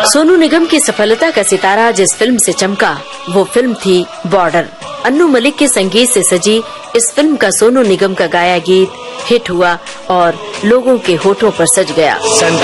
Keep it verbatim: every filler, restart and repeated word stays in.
सोनू निगम की सफलता का सितारा जिस फिल्म से चमका वो फिल्म थी बॉर्डर। अन्नू मलिक के संगीत से सजी इस फिल्म का सोनू निगम का गाया गीत हिट हुआ और लोगों के होठों पर सज गया।